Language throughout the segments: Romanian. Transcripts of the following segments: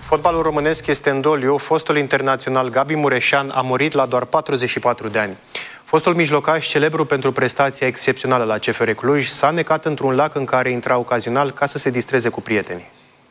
Fotbalul românesc este în doliu. Fostul internațional Gabi Mureșan a murit la doar 44 de ani. Fostul mijlocaș, celebru pentru prestația excepțională la CFR Cluj, s-a necat într-un lac în care intra ocazional ca să se distreze cu prietenii.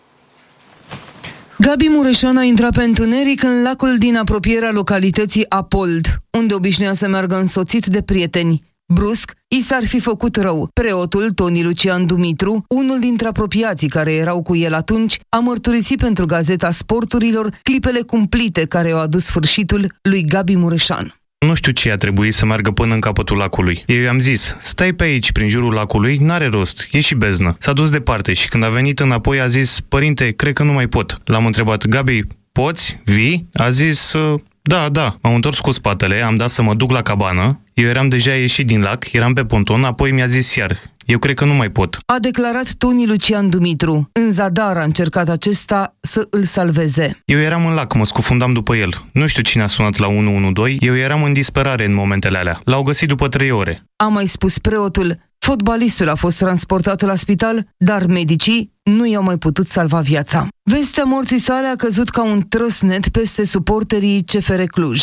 Gabi Mureșan a intrat pe întuneric în lacul din apropierea localității Apold, unde obișnuia să meargă însoțit de prieteni. Brusc, i s-ar fi făcut rău. Preotul Toni Lucian Dumitru, unul dintre apropiații care erau cu el atunci, a mărturisit pentru Gazeta Sporturilor clipele cumplite care au adus sfârșitul lui Gabi Mureșan. Nu știu ce a trebuit să meargă până în capătul lacului. Eu i-am zis, stai pe aici, prin jurul lacului, n-are rost, e și beznă. S-a dus departe și când a venit înapoi a zis, părinte, cred că nu mai pot. L-am întrebat, Gabi, poți? Vii? A zis, da. M-am întors cu spatele, am dat să mă duc la cabană. Eu eram deja ieșit din lac, eram pe ponton, apoi mi-a zis iar, eu cred că nu mai pot. A declarat Toni Lucian Dumitru. În zadar a încercat acesta să îl salveze. Eu eram în lac, mă scufundam după el. Nu știu cine a sunat la 112, eu eram în disperare în momentele alea. L-au găsit după 3 ore. A mai spus preotul. Fotbalistul a fost transportat la spital, dar medicii nu i-au mai putut salva viața. Vestea morții sale a căzut ca un trăsnet peste suporterii CFR Cluj.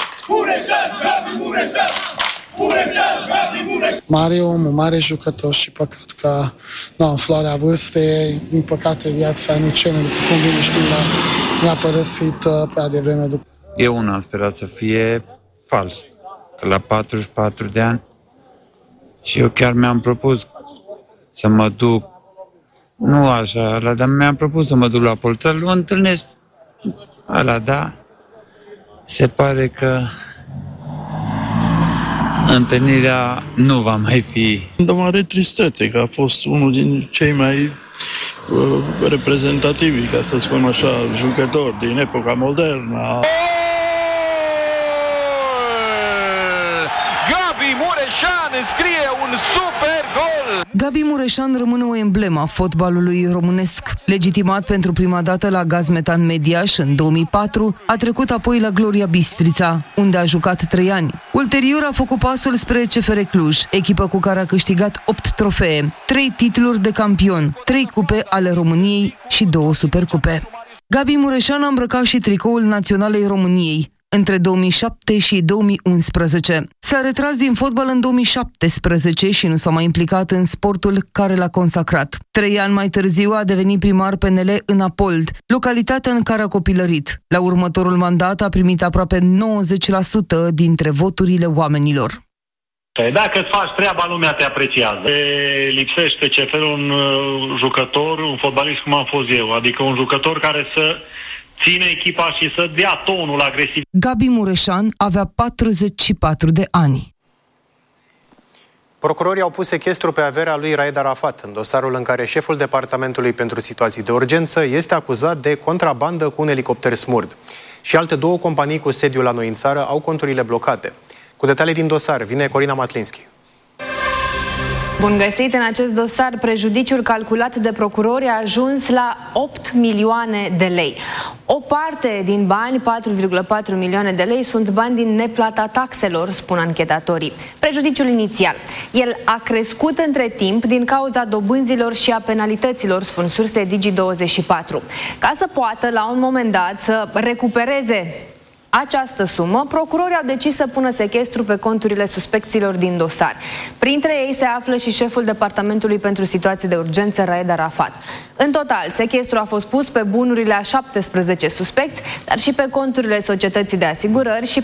Mare om, mare jucător și păcat că în floarea vârstei, din păcate viața nu cere, după cum bine știm, dar ne-a părăsit prea devreme. Eu am sperat să fie fals, că la 44 de ani și eu chiar mi-am propus să mă duc, nu așa, dar mi-am propus să mă duc la Poltăl, o întâlnesc ăla, da, se pare că întâlnirea nu va mai fi. De mare tristețe, că a fost unul din cei mai reprezentativi, ca să spun așa, jucători din epoca modernă. Gabi Mureșan înscrie un super gol! Gabi Mureșan rămâne o emblemă a fotbalului românesc. Legitimat pentru prima dată la Gazmetan Mediaș în 2004, a trecut apoi la Gloria Bistrița, unde a jucat 3 ani. Ulterior a făcut pasul spre CFR Cluj, echipă cu care a câștigat 8 trofee, 3 titluri de campion, 3 cupe ale României și 2 supercupe. Gabi Mureșan a îmbrăcat și tricoul naționalei României între 2007 și 2011. S-a retras din fotbal în 2017 și nu s-a mai implicat în sportul care l-a consacrat. 3 ani mai târziu a devenit primar PNL în Apold, localitatea în care a copilărit. La următorul mandat a primit aproape 90% dintre voturile oamenilor. Dacă îți faci treaba, lumea te apreciază. Lipsește CFR un jucător, un fotbalist cum am fost eu, adică un jucător care să ține echipa și să dea tonul agresiv. Gabi Mureșan avea 44 de ani. Procurorii au pus sechestru pe averea lui Raed Arafat, în dosarul în care șeful Departamentului pentru Situații de Urgență este acuzat de contrabandă cu un elicopter Smurd. Și alte 2 companii cu sediul la noi în țară au conturile blocate. Cu detalii din dosar vine Corina Matlinski. Bun găsit! În acest dosar, prejudiciul calculat de procurori a ajuns la 8 milioane de lei. O parte din bani, 4,4 milioane de lei, sunt bani din neplata taxelor, spun anchetatorii. Prejudiciul inițial. El a crescut între timp din cauza dobânzilor și a penalităților, spun surse Digi24. Ca să poată, la un moment dat, să recupereze această sumă, procurorii au decis să pună sechestru pe conturile suspecților din dosar. Printre ei se află și șeful Departamentului pentru Situații de Urgență, Raed Arafat. În total, sechestru a fost pus pe bunurile a 17 suspecți, dar și pe conturile societății de asigurări și